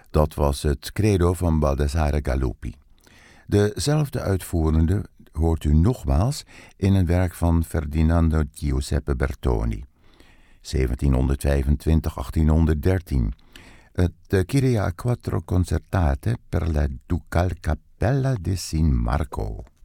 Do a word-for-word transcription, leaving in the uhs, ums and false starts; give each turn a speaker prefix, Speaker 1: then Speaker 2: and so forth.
Speaker 1: Dat was het credo van Baldassare Galuppi. Dezelfde uitvoerende hoort u nogmaals in een werk van Ferdinando Giuseppe Bertoni. zeventienhonderdvijfentwintig tot achttienhonderddertien. Het Kyrie a quattro concertate per la Ducal Cappella di San Marco.